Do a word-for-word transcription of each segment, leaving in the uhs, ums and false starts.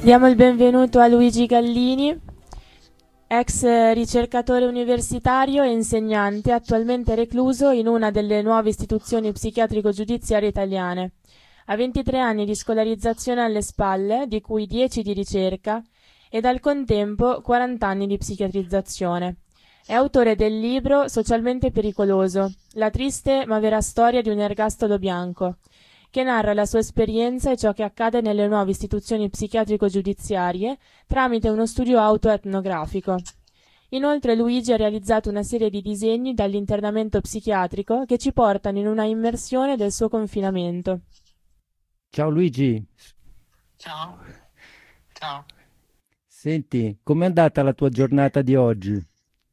Diamo il benvenuto a Luigi Gallini, ex ricercatore universitario e insegnante, attualmente recluso in una delle nuove istituzioni psichiatrico-giudiziarie italiane. Ha ventitré anni di scolarizzazione alle spalle, di cui dieci di ricerca, ed al contempo quaranta anni di psichiatrizzazione. È autore del libro Socialmente pericoloso, la triste ma vera storia di un ergastolo bianco, che narra la sua esperienza e ciò che accade nelle nuove istituzioni psichiatrico-giudiziarie tramite uno studio autoetnografico. Inoltre Luigi ha realizzato una serie di disegni dall'internamento psichiatrico che ci portano in una immersione del suo confinamento. Ciao Luigi, Ciao, ciao. senti, com'è andata la tua giornata di oggi?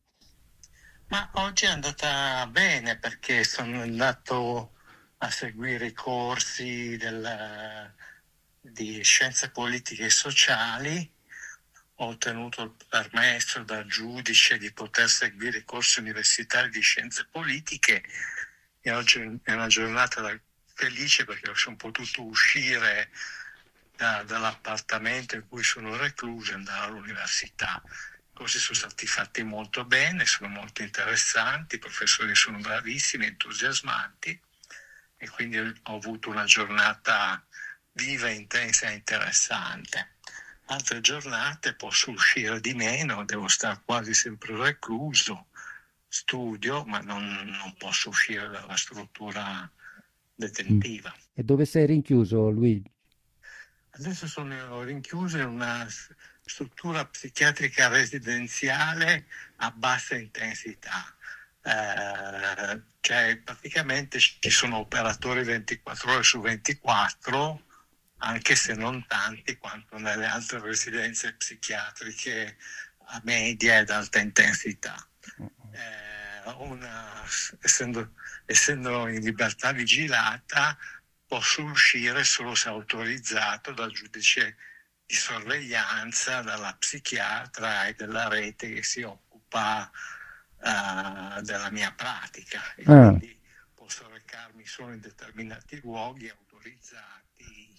Ma oggi è andata bene perché sono andato a seguire i corsi del- di scienze politiche e sociali. Ho ottenuto il permesso dal giudice di poter seguire i corsi universitari di scienze politiche e oggi è una giornata da- felice perché sono potuto uscire da- dall'appartamento in cui sono recluso e andare all'università. I corsi sono stati fatti molto bene, sono molto interessanti, i professori sono bravissimi, entusiasmanti e quindi ho avuto una giornata viva, intensa e interessante. Altre giornate posso uscire di meno, devo stare quasi sempre recluso, studio, ma non, non posso uscire dalla struttura Mm. detentiva. E dove sei rinchiuso, Luigi? Adesso sono rinchiuso in una s- struttura psichiatrica residenziale a bassa intensità. Eh, cioè praticamente ci sono operatori ventiquattro ore su ventiquattro, anche se non tanti quanto nelle altre residenze psichiatriche a media ed alta intensità. Eh, una- essendo, essendo in libertà vigilata, posso uscire solo se autorizzato dal giudice di sorveglianza, dalla psichiatra e della rete che si occupa eh, della mia pratica, e Ah, quindi posso recarmi solo in determinati luoghi autorizzati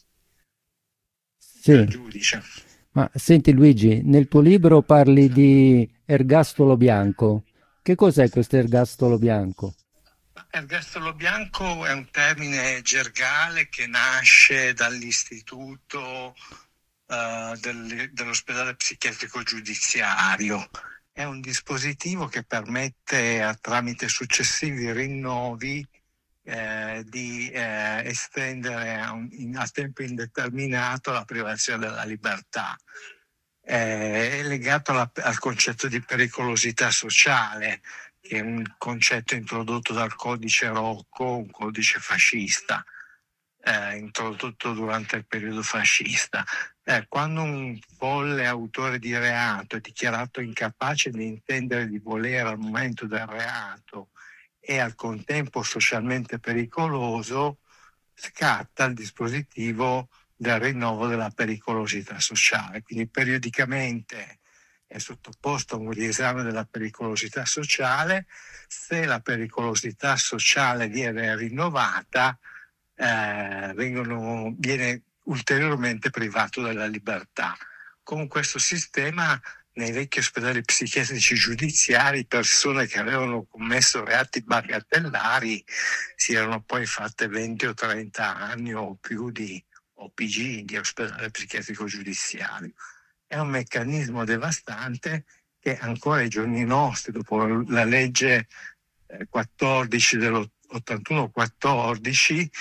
dal sì. giudice. Ma senti Luigi, nel tuo libro parli di ergastolo bianco. Che cos'è questo ergastolo bianco? Ergastolo bianco è un termine gergale che nasce dall'istituto eh, del- dell'ospedale psichiatrico giudiziario. È un dispositivo che permette, a- tramite successivi rinnovi, eh, di eh, estendere a, un- in- a tempo indeterminato la privazione della libertà. Eh, è legato alla- al concetto di pericolosità sociale, che è un concetto introdotto dal codice Rocco, un codice fascista, eh, introdotto durante il periodo fascista. Eh, quando un folle autore di reato è dichiarato incapace di intendere di volere al momento del reato e al contempo socialmente pericoloso, scatta il dispositivo del rinnovo della pericolosità sociale. Quindi periodicamente è sottoposto a un riesame della pericolosità sociale. Se la pericolosità sociale viene rinnovata, eh, vengono, viene ulteriormente privato della libertà. Con questo sistema, nei vecchi ospedali psichiatrici giudiziari, persone che avevano commesso reati bagatellari si erano poi fatte venti o trenta anni o più di O P G, di ospedale psichiatrico giudiziario. È un meccanismo devastante che ancora ai giorni nostri, dopo la legge eh, quattordici dell'ottantuno quattordici,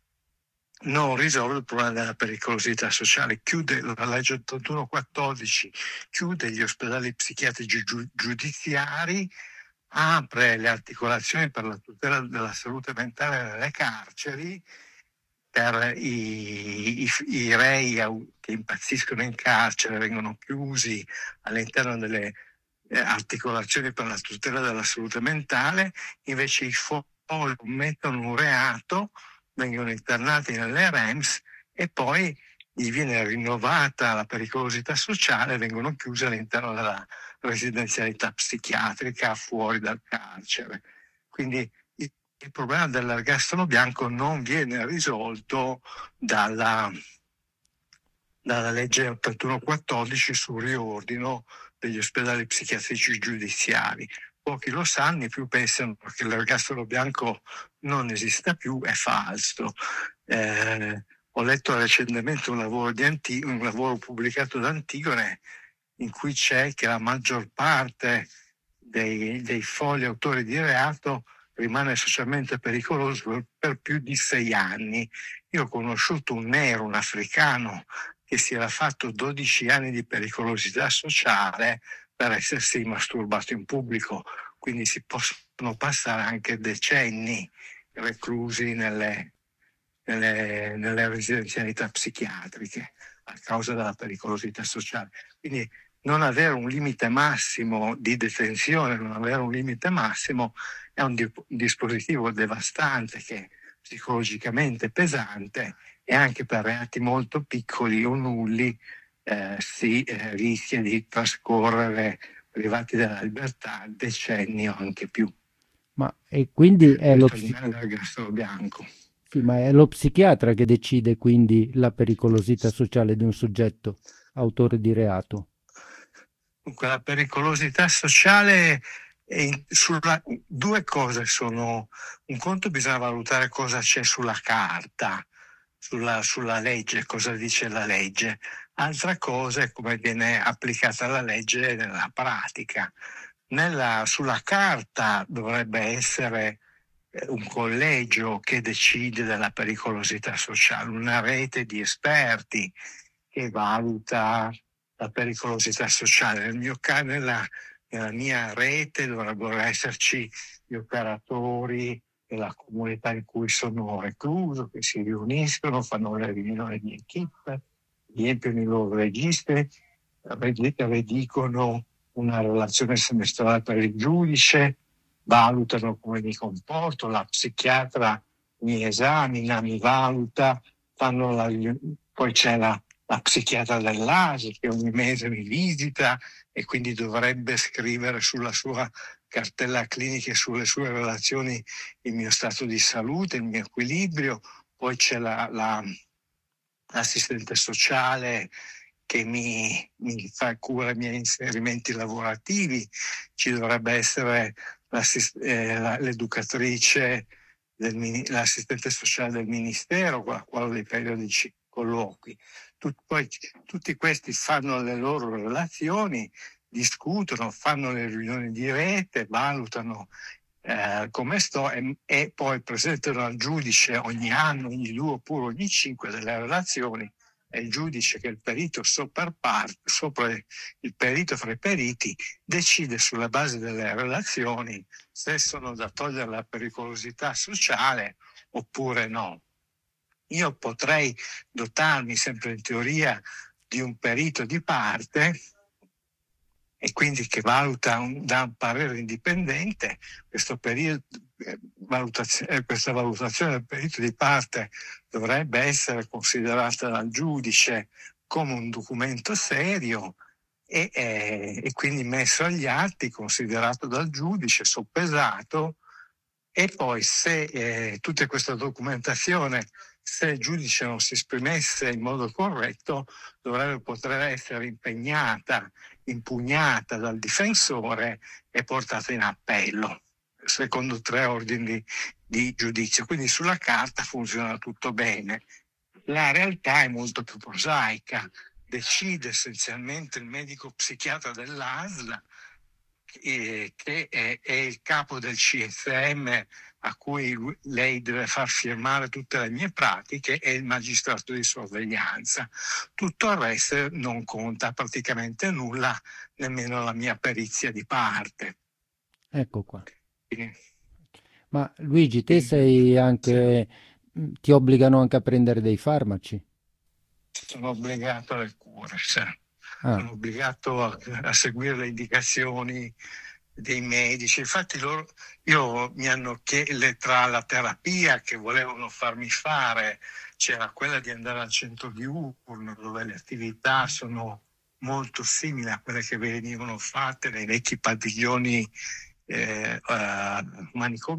non risolve il problema della pericolosità sociale. Chiude la legge ottantuno quattordici, chiude gli ospedali psichiatrici giu- giudiziari, apre le articolazioni per la tutela della salute mentale nelle carceri, per i, i, i rei che impazziscono in carcere vengono chiusi all'interno delle eh, articolazioni per la tutela della salute mentale, invece i folli commettono un reato, vengono internati nelle R E M S e poi gli viene rinnovata la pericolosità sociale e vengono chiusi all'interno della residenzialità psichiatrica fuori dal carcere. Quindi il, il problema dell'ergastolo bianco non viene risolto dalla, dalla legge ottantuno quattordici sul riordino degli ospedali psichiatrici giudiziari. Pochi lo sanno, i più pensano che l'ergastolo bianco non esista più, è falso. Eh, ho letto recentemente un lavoro, di Anti- un lavoro pubblicato da Antigone in cui c'è che la maggior parte dei, dei fogli autori di reato rimane socialmente pericoloso per più di sei anni. Io ho conosciuto un nero, un africano, che si era fatto dodici anni di pericolosità sociale per essersi masturbato in pubblico, quindi si possono passare anche decenni reclusi nelle, nelle, nelle residenzialità psichiatriche a causa della pericolosità sociale. Quindi non avere un limite massimo di detenzione, non avere un limite massimo è un, di- un dispositivo devastante che è psicologicamente pesante, e anche per reati molto piccoli o nulli eh, si eh, rischia di trascorrere privati della libertà decenni o anche più. Ma e quindi è lo, Questo psi- rimane l'ergastolo bianco. sì, ma è lo psichiatra che decide quindi la pericolosità sociale di un soggetto autore di reato. Dunque, la pericolosità sociale è in- sulla, due cose sono. Un conto, bisogna valutare cosa c'è sulla carta, sulla, sulla legge, cosa dice la legge. Altra cosa è come viene applicata la legge nella pratica. Nella, sulla carta dovrebbe essere eh, un collegio che decide della pericolosità sociale, una rete di esperti che valuta la pericolosità sociale. Nel mio caso, nella, nella mia rete dovrebbero esserci gli operatori della comunità in cui sono recluso, che si riuniscono, fanno le riunioni di equipe, riempiono i loro registri, redicono una relazione semestrale per il giudice, valutano come mi comporto, la psichiatra mi esamina, mi valuta, fanno la, poi c'è la, la psichiatra dell'A S L che ogni mese mi visita e quindi dovrebbe scrivere sulla sua cartella clinica e sulle sue relazioni il mio stato di salute, il mio equilibrio. Poi c'è la, la, l'assistente sociale che mi, mi fa cura i miei inserimenti lavorativi, ci dovrebbe essere eh, la, l'educatrice, del, l'assistente sociale del ministero, con la quale dei periodici colloqui. Tut, poi tutti questi fanno le loro relazioni, discutono, fanno le riunioni di rete, valutano eh, come sto e, e poi presentano al giudice ogni anno, ogni due oppure ogni cinque delle relazioni. È il giudice che è il perito sopra, parte, sopra il perito fra i periti, decide sulla base delle relazioni se sono da togliere la pericolosità sociale oppure no. Io potrei dotarmi, sempre in teoria, di un perito di parte e quindi che valuta un, dà un parere indipendente. Questo periodo, eh, valutazione, questa valutazione del perito di parte dovrebbe essere considerata dal giudice come un documento serio e, eh, e quindi messo agli atti, considerato dal giudice, soppesato, e poi se eh, tutta questa documentazione, se il giudice non si esprimesse in modo corretto, dovrebbe poter essere impegnata, impugnata dal difensore e portata in appello, secondo tre ordini di giudizio. Quindi sulla carta funziona tutto bene. La realtà è molto più prosaica. Decide essenzialmente il medico psichiatra dell'A S L, eh, che è, è il capo del C S M a cui lui, lei deve far firmare tutte le mie pratiche, e il magistrato di sorveglianza. Tutto il resto non conta praticamente nulla, nemmeno la mia perizia di parte. Ecco qua. Quindi, ma Luigi, te sei anche, sì. Ti obbligano anche a prendere dei farmaci? Sono obbligato alle cure, cioè. Ah. Sono obbligato a, a seguire le indicazioni dei medici. Infatti loro, io mi hanno chiesto, tra la terapia che volevano farmi fare, c'era quella di andare al centro diurno, dove le attività sono molto simili a quelle che venivano fatte nei vecchi padiglioni eh, uh,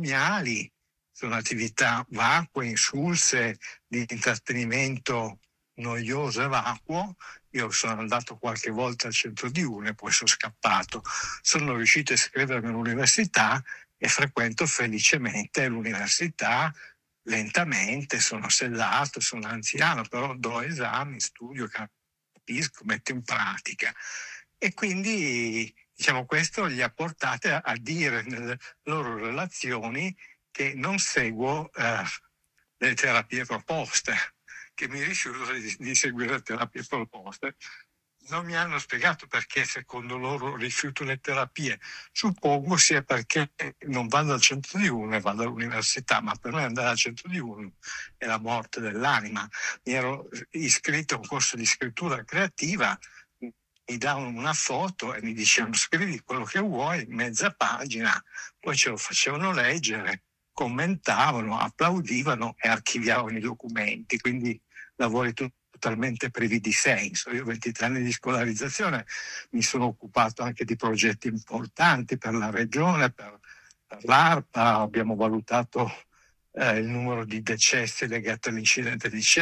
manicomiali. Sono attività vacue, insulse, di intrattenimento noioso e vacuo. Io sono andato qualche volta al centro di U N E, poi sono scappato. Sono riuscito a iscrivermi all'università e frequento felicemente l'università, lentamente, sono sedato, sono anziano, però do esami, studio, capisco, metto in pratica. E quindi, diciamo, questo li ha portati a, a dire nelle loro relazioni che non seguo eh, le terapie proposte, che mi rifiuto di, di seguire le terapie proposte. Non mi hanno spiegato perché secondo loro rifiuto le terapie. Suppongo sia perché non vado al centro di U N E, vado all'università, ma per me andare al centro di U N E è la morte dell'anima. Mi ero iscritto a un corso di scrittura creativa, mi davano una foto e mi dicevano scrivi quello che vuoi, mezza pagina, poi ce lo facevano leggere, commentavano, applaudivano e archiviavano i documenti, quindi lavori tu- totalmente privi di senso. Io ho ventitré anni di scolarizzazione, mi sono occupato anche di progetti importanti per la regione, per, per l'ARPA, abbiamo valutato eh, il numero di decessi legati all'incidente di